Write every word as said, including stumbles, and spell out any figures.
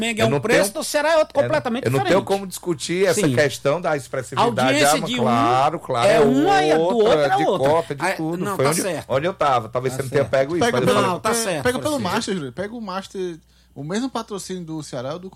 é um preço, tenho, do Ceará é outro completamente eu não, diferente. Eu não tenho como discutir essa Sim. questão da expressividade. A audiência ah, de claro, um claro. é uma e a do outro é de outra. cota, de Ah, tudo. não, Foi tá onde, certo. onde eu tava. Talvez Tá você não tenha certo. pego isso. Pega Mas eu pelo, falei, Não, tá pe- certo, Pega pelo Francisco. Master, Júlio. Pega o Master. O mesmo patrocínio do Ceará é o do